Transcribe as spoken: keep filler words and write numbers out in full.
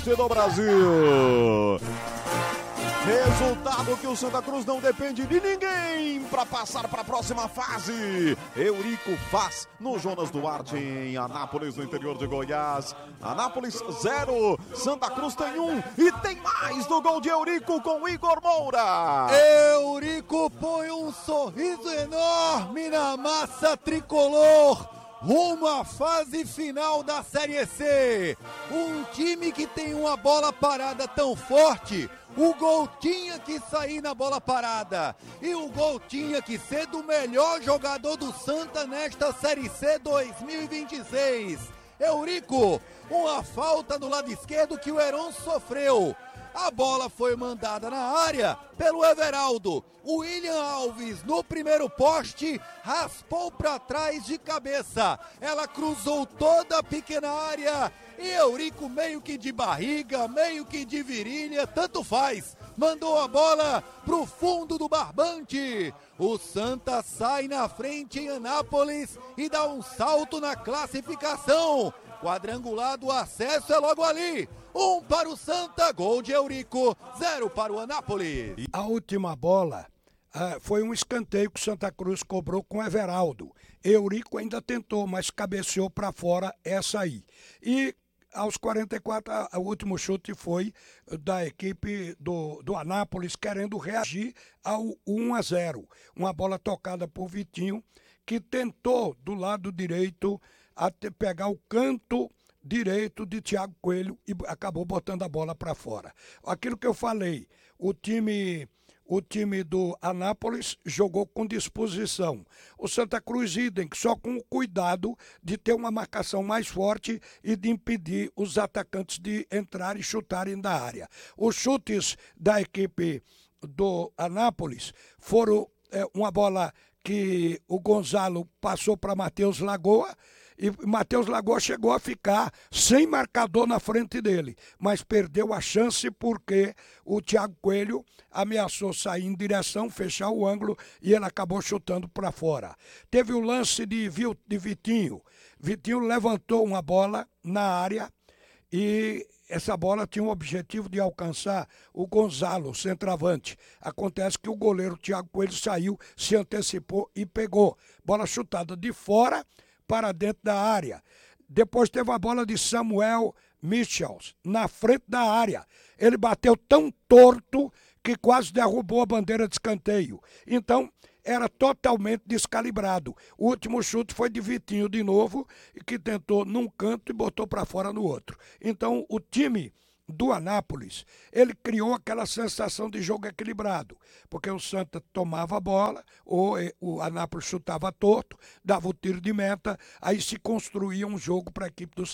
noroeste do Brasil. Resultado que o Santa Cruz não depende de ninguém para passar para a próxima fase. Eurico faz no Jonas Duarte em Anápolis, no interior de Goiás. Anápolis zero, Santa Cruz tem um e tem mais do gol de Eurico com Igor Moura. Eurico põe um sorriso enorme na massa tricolor. Rumo à fase final da Série C. Um time que tem uma bola parada tão forte, o gol tinha que sair na bola parada. E o gol tinha que ser do melhor jogador do Santa nesta Série C dois mil e vinte e seis. Eurico, uma falta no lado esquerdo que o Heron sofreu. A bola foi mandada na área pelo Everaldo. O William Alves, no primeiro poste, raspou para trás de cabeça. Ela cruzou toda a pequena área e Eurico, meio que de barriga, meio que de virilha, tanto faz, mandou a bola pro fundo do barbante. O Santa sai na frente em Anápolis e dá um salto na classificação. Quadrangular do acesso é logo ali. Um para o Santa, gol de Eurico, zero para o Anápolis. A última bola uh, foi um escanteio que o Santa Cruz cobrou com Everaldo. Eurico ainda tentou, mas cabeceou para fora essa aí. E aos quarenta e quatro, o último chute foi da equipe do, do Anápolis, querendo reagir ao um a zero. Uma bola tocada por Vitinho, que tentou do lado direito até pegar o canto direito de Thiago Coelho e acabou botando a bola para fora. Aquilo que eu falei, o time, o time do Anápolis jogou com disposição. O Santa Cruz idem, só com o cuidado de ter uma marcação mais forte e de impedir os atacantes de entrarem e chutarem da área. Os chutes da equipe do Anápolis foram é, uma bola que o Gonzalo passou para Matheus Lagoa, e Matheus Lagoa chegou a ficar sem marcador na frente dele, mas perdeu a chance porque o Thiago Coelho ameaçou sair em direção, fechar o ângulo e ele acabou chutando para fora. Teve o lance de, de Vitinho. Vitinho levantou uma bola na área e essa bola tinha o objetivo de alcançar o Gonzalo, o centroavante. Acontece que o goleiro Thiago Coelho saiu, se antecipou e pegou. Bola chutada de fora para dentro da área. Depois teve a bola de Samuel Michels na frente da área. Ele bateu tão torto que quase derrubou a bandeira de escanteio. Então, era totalmente descalibrado. O último chute foi de Vitinho de novo, que tentou num canto e botou para fora no outro. Então, o time do Anápolis, ele criou aquela sensação de jogo equilibrado, porque o Santa tomava a bola, ou o Anápolis chutava torto, dava o tiro de meta, aí se construía um jogo para a equipe do Santa.